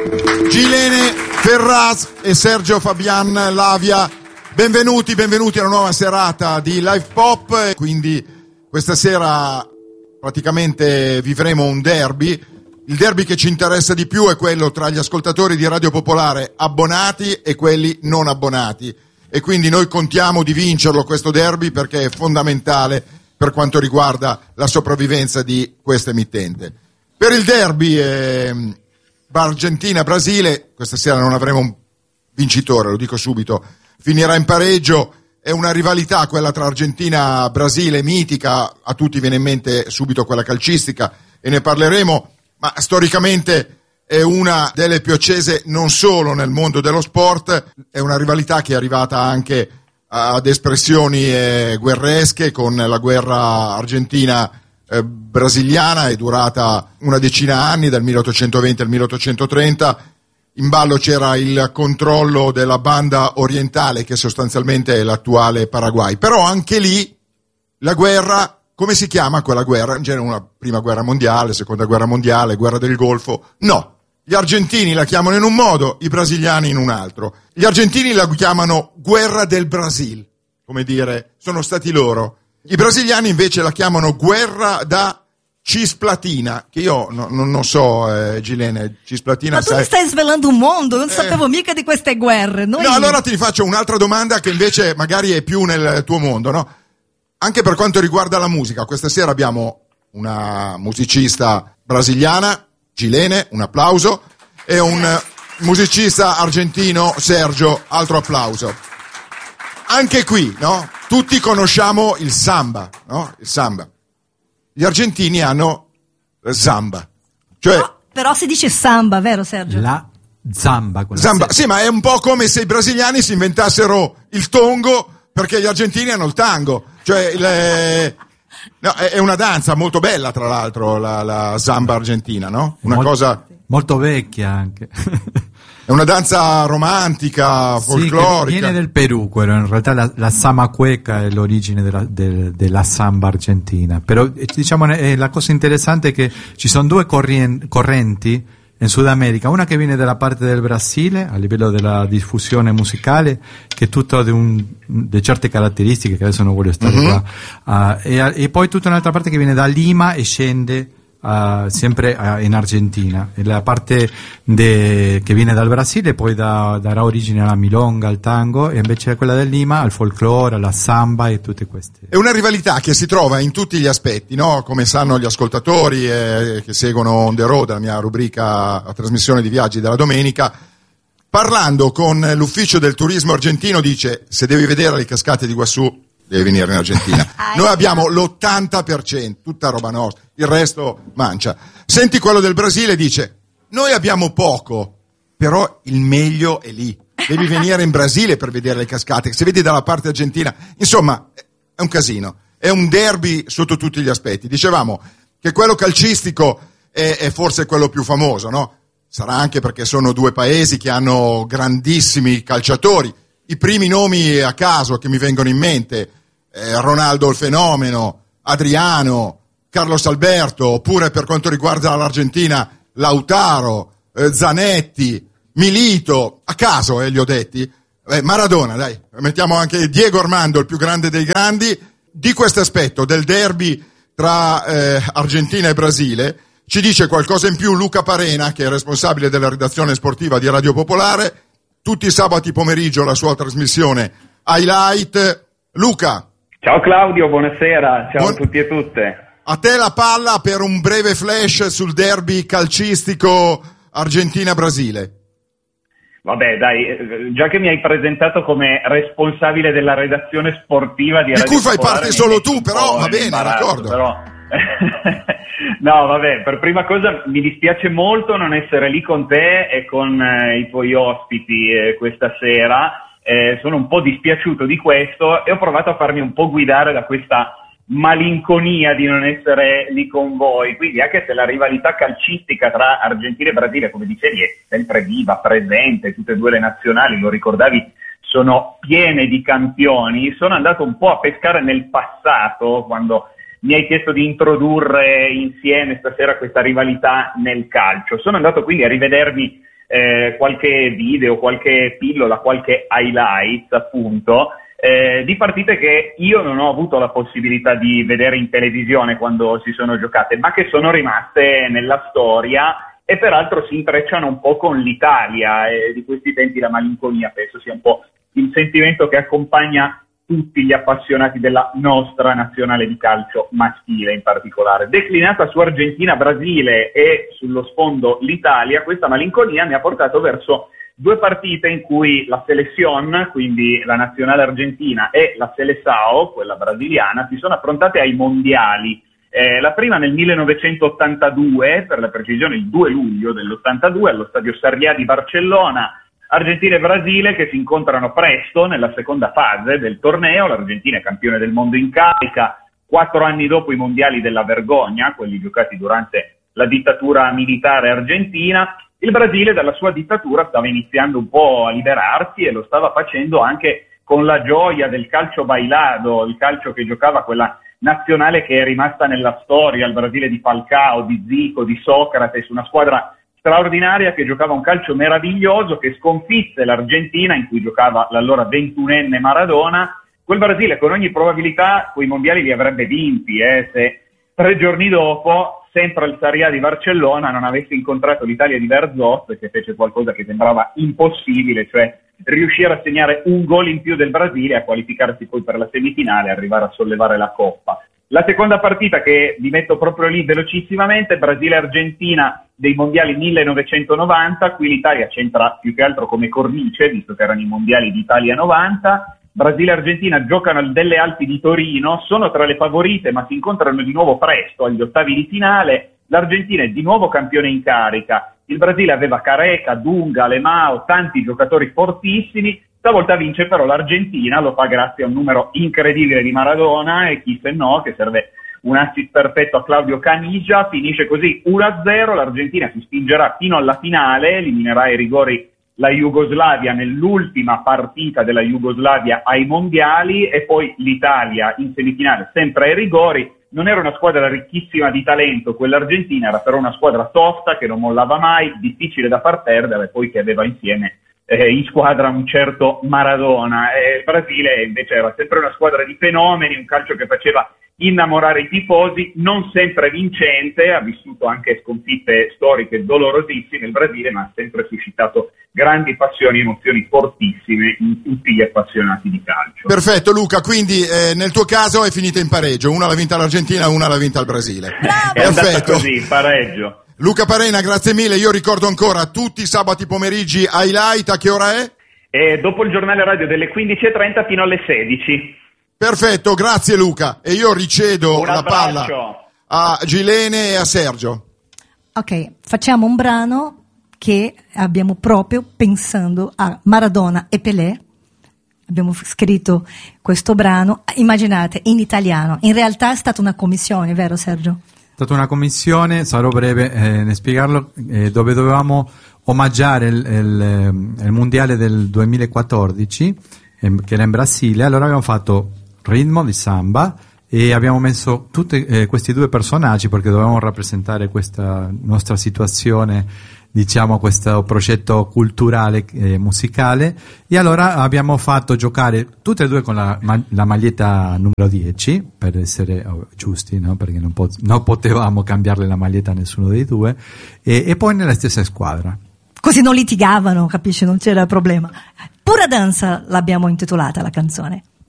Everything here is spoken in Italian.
Gilene Ferraz e Sergio Fabian Lavia, benvenuti alla nuova serata di Live Pop. Quindi questa sera praticamente vivremo un derby. Il derby che ci interessa di più è quello tra gli ascoltatori di Radio Popolare abbonati e quelli non abbonati, e quindi noi contiamo di vincerlo questo derby, perché è fondamentale per quanto riguarda la sopravvivenza di questa emittente. Per il derby Argentina-Brasile, questa sera non avremo un vincitore, lo dico subito, finirà in pareggio. È una rivalità quella tra Argentina e Brasile mitica, a tutti viene in mente subito quella calcistica e ne parleremo, ma storicamente è una delle più accese non solo nel mondo dello sport, è una rivalità che è arrivata anche ad espressioni guerresche, con la guerra argentina brasiliana, è durata una decina anni, dal 1820 al 1830. In ballo c'era il controllo della banda orientale, che sostanzialmente è l'attuale Paraguay. Però anche lì la guerra, come si chiama quella guerra? In genere una prima guerra mondiale, seconda guerra mondiale, guerra del Golfo. No, gli argentini la chiamano in un modo, i brasiliani in un altro. Gli argentini la chiamano guerra del Brasil, come dire, sono stati loro. I brasiliani invece la chiamano guerra da Cisplatina, che io non so, Gilene, Cisplatina. Ma tu mi stai svelando un mondo, non sapevo mica di queste guerre. No, allora ti faccio un'altra domanda che invece magari è più nel tuo mondo, no? Anche per quanto riguarda la musica, questa sera abbiamo una musicista brasiliana, Gilene, un applauso, e un musicista argentino, Sergio, altro applauso. Anche qui, no? Tutti conosciamo il samba, no? Il samba. Gli argentini hanno samba. Cioè, no, però si dice samba, vero Sergio? La zamba. Zamba, sì, ma è un po' come se i brasiliani si inventassero il tongo, perché gli argentini hanno il tango. Cioè, no, è una danza molto bella, tra l'altro, la samba argentina, no? Una cosa molto vecchia anche. È una danza romantica, folclorica. Sì, viene del Perù, quello. In realtà la samba cueca è l'origine della samba argentina. Però diciamo la cosa interessante è che ci sono due correnti in Sud America, una che viene dalla parte del Brasile a livello della diffusione musicale, che è tutta di certe caratteristiche che adesso non voglio stare qua, e poi tutta un'altra parte che viene da Lima e scende sempre in Argentina, e la parte che viene dal Brasile poi darà origine alla milonga, al tango, e invece quella del Lima al folklore, alla samba e tutte queste. È una rivalità che si trova in tutti gli aspetti, no? Come sanno gli ascoltatori che seguono On The Road, la mia rubrica a trasmissione di viaggi della domenica. Parlando con l'ufficio del turismo argentino, dice: se devi vedere le cascate di Guassù devi venire in Argentina. Noi abbiamo l'80%, tutta roba nostra, il resto mancia. Senti quello del Brasile, dice: noi abbiamo poco, però il meglio è lì. Devi venire in Brasile per vedere le cascate, se vedi dalla parte argentina. Insomma, è un casino, è un derby sotto tutti gli aspetti. Dicevamo che quello calcistico è forse quello più famoso, no? Sarà anche perché sono due paesi che hanno grandissimi calciatori. I primi nomi a caso che mi vengono in mente, Ronaldo il fenomeno, Adriano, Carlos Alberto, oppure per quanto riguarda l'Argentina Lautaro, Zanetti, Milito, a caso li ho detti, Maradona, dai, mettiamo anche Diego Armando, il più grande dei grandi. Di questo aspetto del derby tra Argentina e Brasile ci dice qualcosa in più Luca Parena, che è responsabile della redazione sportiva di Radio Popolare. Tutti i sabati pomeriggio la sua trasmissione Highlight. Luca. Ciao Claudio, buonasera, ciao a tutti e tutte. A te la palla per un breve flash sul derby calcistico Argentina-Brasile. Vabbè, dai, già che mi hai presentato come responsabile della redazione sportiva di Radio cui fai Popolare, parte solo tu, però va bene, d'accordo. Però... No, vabbè, per prima cosa mi dispiace molto non essere lì con te e con i tuoi ospiti questa sera. Sono un po' dispiaciuto di questo e ho provato a farmi un po' guidare da questa malinconia di non essere lì con voi. Quindi, anche se la rivalità calcistica tra Argentina e Brasile, come dicevi, è sempre viva, presente, tutte e due le nazionali, lo ricordavi, sono piene di campioni, sono andato un po' a pescare nel passato quando mi hai chiesto di introdurre insieme stasera questa rivalità nel calcio. Sono andato quindi a rivedermi qualche video, qualche pillola, qualche highlight appunto di partite che io non ho avuto la possibilità di vedere in televisione quando si sono giocate, ma che sono rimaste nella storia e peraltro si intrecciano un po' con l'Italia, e di questi tempi la malinconia penso sia un po' il sentimento che accompagna tutti gli appassionati della nostra nazionale di calcio maschile in particolare. Declinata su Argentina, Brasile e sullo sfondo l'Italia, questa malinconia mi ha portato verso due partite in cui la Selección, quindi la nazionale argentina, e la Seleção, quella brasiliana, si sono affrontate ai mondiali. La prima nel 1982, per la precisione il 2 luglio dell'82, allo stadio Sarriá di Barcellona. Argentina e Brasile che si incontrano presto nella seconda fase del torneo. L'Argentina è campione del mondo in carica, 4 anni dopo i mondiali della vergogna, quelli giocati durante la dittatura militare argentina. Il Brasile dalla sua dittatura stava iniziando un po' a liberarsi e lo stava facendo anche con la gioia del calcio bailado, il calcio che giocava quella nazionale che è rimasta nella storia, il Brasile di Falcao, di Zico, di Socrates, una squadra straordinaria che giocava un calcio meraviglioso, che sconfisse l'Argentina in cui giocava l'allora 21enne Maradona. Quel Brasile con ogni probabilità quei mondiali li avrebbe vinti se 3 giorni dopo, sempre al Sarriá di Barcellona, non avesse incontrato l'Italia di Berzot, che fece qualcosa che sembrava impossibile, cioè riuscire a segnare un gol in più del Brasile e a qualificarsi poi per la semifinale e arrivare a sollevare la Coppa. La seconda partita, che vi metto proprio lì velocissimamente, Brasile-Argentina dei mondiali 1990, qui l'Italia c'entra più che altro come cornice, visto che erano i mondiali d'Italia 90. Brasile e Argentina giocano al Delle Alpi di Torino, sono tra le favorite ma si incontrano di nuovo presto agli ottavi di finale. L'Argentina è di nuovo campione in carica, il Brasile aveva Careca, Dunga, Lemao, tanti giocatori fortissimi. Stavolta vince però l'Argentina, lo fa grazie a un numero incredibile di Maradona e chi se no, che serve un assist perfetto a Claudio Caniggia. Finisce così 1-0, l'Argentina si spingerà fino alla finale, eliminerà ai rigori la Jugoslavia nell'ultima partita della Jugoslavia ai mondiali e poi l'Italia in semifinale sempre ai rigori. Non era una squadra ricchissima di talento quella argentina, era però una squadra tosta che non mollava mai, difficile da far perdere, poi che aveva insieme in squadra un certo Maradona. Il Brasile invece era sempre una squadra di fenomeni, un calcio che faceva innamorare i tifosi, non sempre vincente, ha vissuto anche sconfitte storiche dolorosissime il Brasile, ma ha sempre suscitato grandi passioni, emozioni fortissime in tutti gli appassionati di calcio. Perfetto Luca, quindi nel tuo caso è finita in pareggio, una l'ha vinta l'Argentina, una l'ha vinta il Brasile. Bravo! È andata così, pareggio. Luca Parena, grazie mille. Io ricordo ancora tutti i sabati pomeriggi highlight, a che ora è? Dopo il giornale radio delle 15:30 fino alle 16. Perfetto, grazie Luca. E io ricedo Un la palla a Gilene e a Sergio. Ok, facciamo un brano che abbiamo proprio pensando a Maradona e Pelé. Abbiamo scritto questo brano, immaginate, in italiano. In realtà è stata una commissione, vero Sergio? È stata una commissione, sarò breve nel spiegarlo, dove dovevamo omaggiare il mondiale del 2014 che era in Brasile. Allora abbiamo fatto ritmo di samba e abbiamo messo tutti questi due personaggi perché dovevamo rappresentare questa nostra situazione, diciamo questo progetto culturale musicale, e allora abbiamo fatto giocare tutte e due con la maglietta numero 10 per essere giusti, no? Perché non potevamo cambiarle la maglietta a nessuno dei due, e poi nella stessa squadra. Così non litigavano, capisci? Non c'era problema. Pura danza l'abbiamo intitolata la canzone.